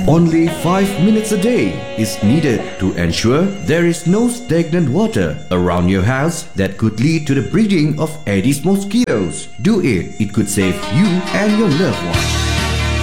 Only 5 minutes a day is needed to ensure there is no stagnant water around your house that could lead to the breeding of Aedes mosquitoes. Do it, it could save you and your loved ones.